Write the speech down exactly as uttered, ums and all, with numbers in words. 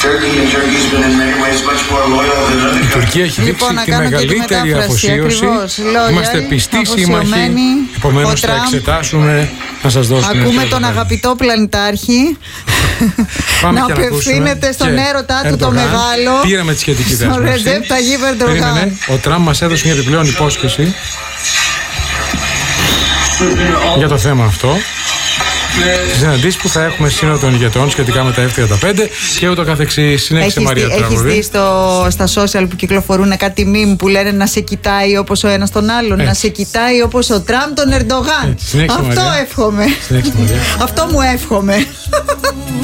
Η Τουρκία έχει δείξει Λοιπόν, τη μεγαλύτερη αφοσίωση. Είμαστε πιστοί σύμμαχοι. Επομένως θα εξετάσουμε να σας δώσουμε. Ακούμε τον αγαπητό πλανητάρχη να απευθύνεται στον έρωτά του το μεγάλο. Πήραμε τη σχετική δέσμευση. Ρετζέπ Ταγίπ Ερντογάν. Ο Τραμπ μας έδωσε μια επιπλέον υπόσχεση για το θέμα αυτό. Στις συναντήσεις που θα έχουμε σύνολο των ηγετών σχετικά με τα εφ τριάντα πέντε και ούτω καθεξής. Συνέχισε, Μαρία Τραγουδή. Έχεις δει στο, στα social που κυκλοφορούν κάτι meme που λένε να σε κοιτάει όπως ο ένας τον άλλον, έτσι. Να σε κοιτάει όπως ο Τραμπ τον Ερντογάν. Αυτό εύχομαι. Αυτό μου εύχομαι.